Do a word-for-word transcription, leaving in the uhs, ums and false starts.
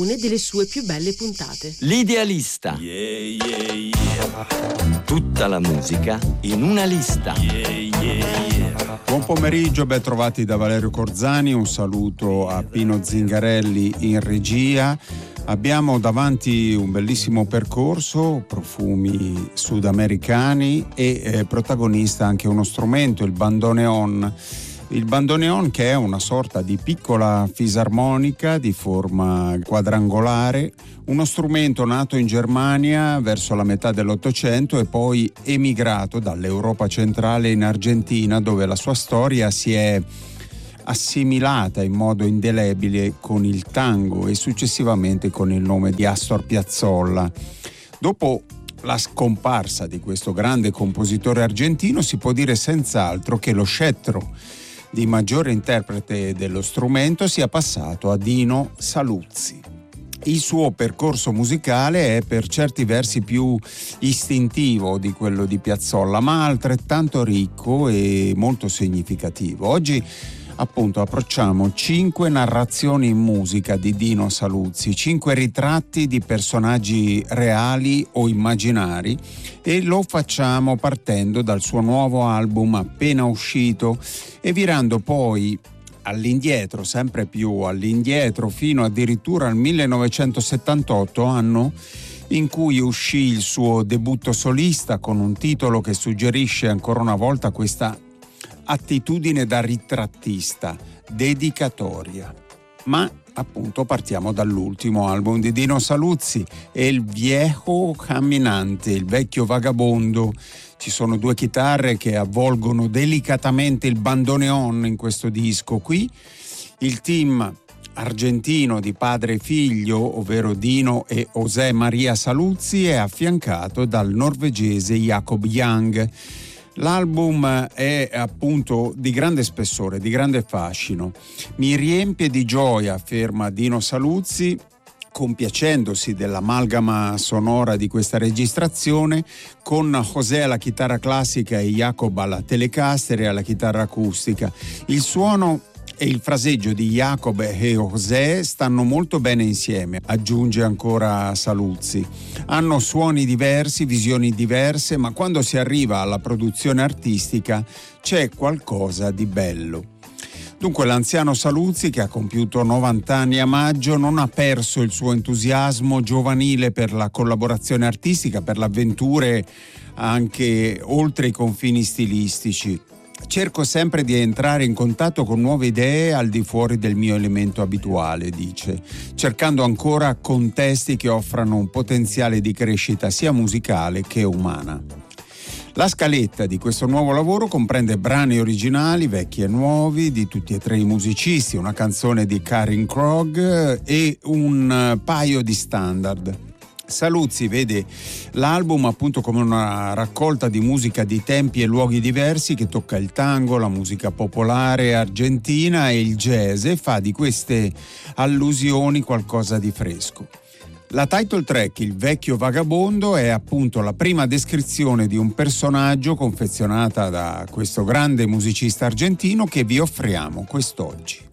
una delle sue più belle puntate. L'idealista. Yeah, yeah, yeah. Tutta la musica in una lista. Yeah, yeah, yeah. Buon pomeriggio, ben trovati da Valerio Corzani, un saluto a Pino Zingarelli in regia. Abbiamo davanti un bellissimo percorso, profumi sudamericani e eh, protagonista anche uno strumento, il bandoneon. Il bandoneon, che è una sorta di piccola fisarmonica di forma quadrangolare, uno strumento nato in Germania verso la metà dell'Ottocento e poi emigrato dall'Europa centrale in Argentina, dove la sua storia si è assimilata in modo indelebile con il tango e successivamente con il nome di Astor Piazzolla. Dopo la scomparsa di questo grande compositore argentino, si può dire senz'altro che lo scettro di maggiore interprete dello strumento sia passato a Dino Saluzzi. Il suo percorso musicale è per certi versi più istintivo di quello di Piazzolla, ma altrettanto ricco e molto significativo. Oggi appunto approcciamo cinque narrazioni in musica di Dino Saluzzi, cinque ritratti di personaggi reali o immaginari, e lo facciamo partendo dal suo nuovo album appena uscito e virando poi all'indietro, sempre più all'indietro, fino addirittura al millenovecentosettantotto, anno in cui uscì il suo debutto solista con un titolo che suggerisce ancora una volta questa attitudine da ritrattista, Dedicatoria. Ma appunto partiamo dall'ultimo album di Dino Saluzzi, El Viejo Caminante, il vecchio vagabondo. Ci sono due chitarre che avvolgono delicatamente il bandoneon in questo disco. Qui il team argentino di padre e figlio, ovvero Dino e José Maria Saluzzi, è affiancato dal norvegese Jacob Young. L'album è appunto di grande spessore, di grande fascino. Mi riempie di gioia, afferma Dino Saluzzi, compiacendosi dell'amalgama sonora di questa registrazione, con José alla chitarra classica e Jacob alla Telecaster e alla chitarra acustica. Il suono e il fraseggio di Jacob e José stanno molto bene insieme, aggiunge ancora Saluzzi. Hanno suoni diversi, visioni diverse, ma quando si arriva alla produzione artistica c'è qualcosa di bello. Dunque l'anziano Saluzzi, che ha compiuto novanta anni a maggio, non ha perso il suo entusiasmo giovanile per la collaborazione artistica, per le avventure anche oltre i confini stilistici. Cerco sempre di entrare in contatto con nuove idee al di fuori del mio elemento abituale, dice, cercando ancora contesti che offrano un potenziale di crescita sia musicale che umana. La scaletta di questo nuovo lavoro comprende brani originali, vecchi e nuovi, di tutti e tre i musicisti, una canzone di Karin Krog e un paio di standard. Saluzzi vede l'album appunto come una raccolta di musica di tempi e luoghi diversi che tocca il tango, la musica popolare argentina e il jazz, e fa di queste allusioni qualcosa di fresco. La title track, Il vecchio vagabondo, è appunto la prima descrizione di un personaggio confezionata da questo grande musicista argentino che vi offriamo quest'oggi.